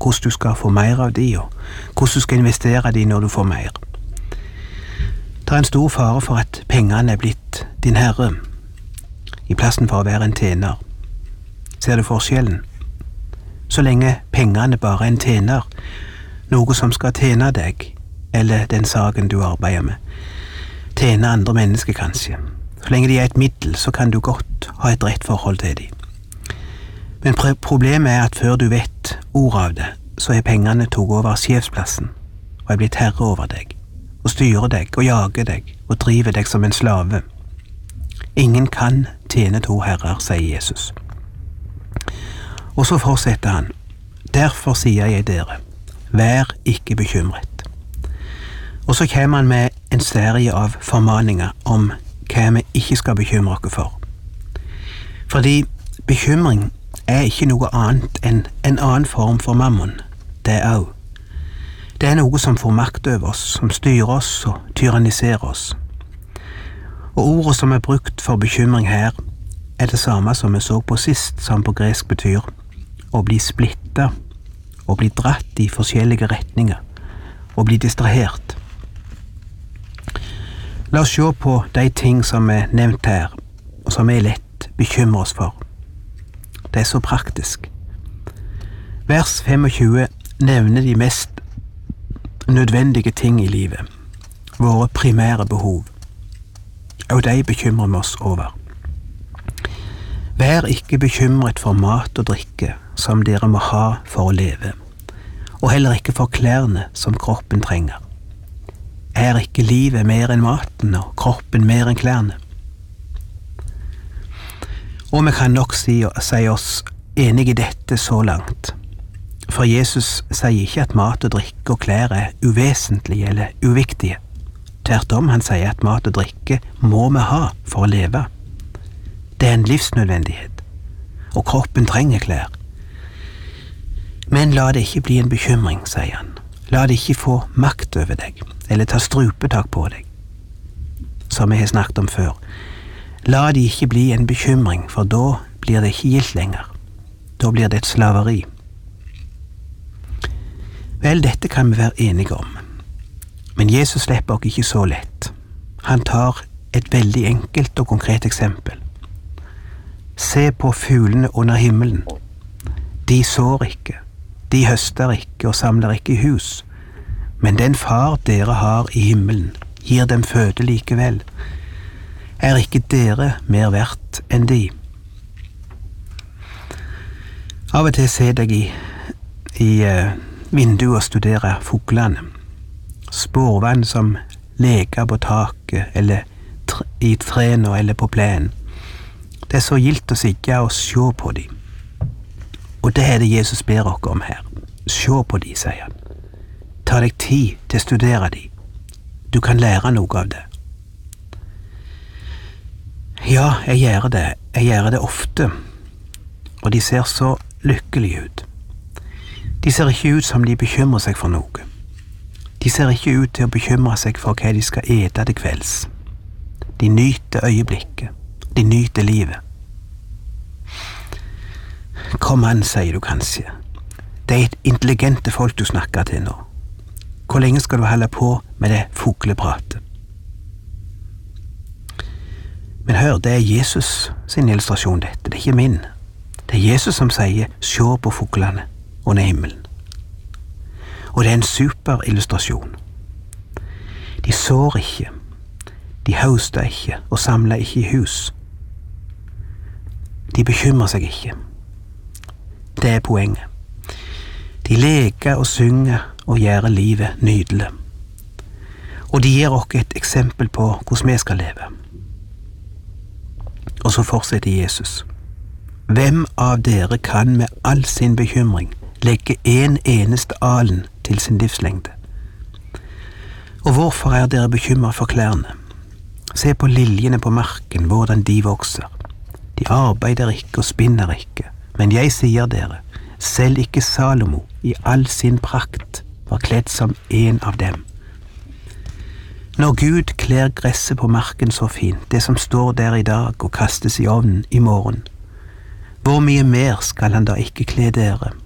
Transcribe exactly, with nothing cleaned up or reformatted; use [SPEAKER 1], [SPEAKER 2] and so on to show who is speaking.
[SPEAKER 1] hvordan du skal få mer av de, og hvordan du skal investere de når du får mer. Det er en stor fare for at pengene er blitt din herre, i plassen for å være en tjener. Ser du forskjellen? Så lenge pengene bare er en tjener, noe som skal tjene deg, eller den saken du arbeider med, tjene andre mennesker kanskje. Så lenge de er et middel, så kan du godt ha et rett forhold til dem. Men problemet er at før du vet ordet av det, så er pengene tog over sjefsplassen, og er blitt herre over deg, og styrer deg, og jager deg, og driver deg som en slave. Ingen kan tjene to herrer, sier Jesus. Og så fortsetter han, derfor sier jeg dere, vær ikke bekymret. Og så kommer han med en serie av formaninger om hva vi ikke skal bekymre oss for. Fordi bekymring er ikke noe annet enn en annen form for mammon, det er også. Det er noe som får makt over oss, som styrer oss og tyranniserer oss. Og ordet som er brukt for bekymring her, er det samme som vi så på sist, som på gresk betyr å bli splittet, å bli dratt i forskjellige retninger, å bli distrahert. La oss se på de ting som er nevnt her, og som vi lett bekymrer oss for. Det er så praktisk. Vers tjuefem nevner de mest nødvendige ting i livet, våre primære behov, og de bekymrer vi oss over. Vær ikke bekymret for mat og drikke som dere må ha for å leve, og heller ikke for klærne som kroppen trenger. Er ikke livet mer enn maten og kroppen mer enn klærne? Og vi kan nok si, si oss enige i dette så langt, for Jesus sier ikke at mat og drikke og klær er uvesentlige eller uviktige. Tvert om, han sier at mat og drikke må vi ha for å leve. Det er en livsnødvendighet, og kroppen trenger klær. Men la det ikke bli en bekymring, sier han. La det ikke få makt over deg, eller ta strupetak på deg, som vi har snakket om før. La det ikke bli en bekymring, for da blir det ikke gildt lenger. Da blir det et slaveri. Vel, dette kan vi være enige om. Men Jesus slipper oss ikke så lett. Han tar et veldig enkelt og konkret eksempel. Se på fuglene under himmelen. De sår ikke, de høster ikke og samler ikke i hus, men den far dere har i himmelen gir dem føde likevel. Er ikke dere mer verdt enn de? Av og til ser jeg i, i uh, vinduet og studerer fuglene. Spårvann som leker på taket, eller tre, i trærne eller på plenen. Det er så gildt å sitte og se på dem. Og det er det Jesus ber oss om her. Se på dem, sier han. Ta deg tid til å studere dem. Du kan lære noe av det. Ja, jeg gjør det. Jeg gjør det ofte. Og de ser så lykkelige ut. De ser ikke ut som de bekymrer seg for noe. De ser ikke ut til å bekymre seg for hva de skal ete til kvelds. De nyter øyeblikket. De nyter livet. Kom an, sier du kanskje. Det er et intelligente folk du snakker til nå. Hvor lenge skal du holde på med det fuglepratet? Men hør, det er Jesus sin illustrasjon dette, det er ikke min. Det er Jesus som sier, se på fuglene under himmelen. Og det er en super illustrasjon. De sår ikke, de høster ikke og samler ikke i hus. De bekymrer seg ikke. Det er poenget. De leker og synger og gjør livet nydelig. Og de gir oss et eksempel på hvordan vi skal leve. Og så fortsetter Jesus. Hvem av dere kan med all sin bekymring legge en eneste alen til sin livslengde? Og hvorfor er dere bekymret for klærne? Se på liljene på marken, hvordan de vokser. De arbeider ikke og spinner ikke, men jeg sier dere, selv ikke Salomo i all sin prakt var kledd som en av dem. Når Gud kler gresset på marken så fint, det som står der i dag og kastes i ovnen i morgen, hvor mye mer skal han da ikke kle dere,